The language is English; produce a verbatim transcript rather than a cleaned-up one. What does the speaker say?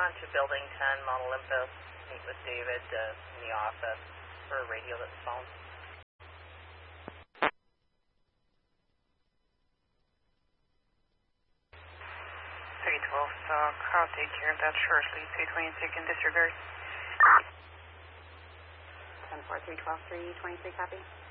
on to Building ten, Mount Olympus. Meet with David uh, in the office for a radio that's phone. three twelve, uh, I'll take care of that shortly. three twenty-three can disregard. ten four, three twelve, three twenty-three, copy.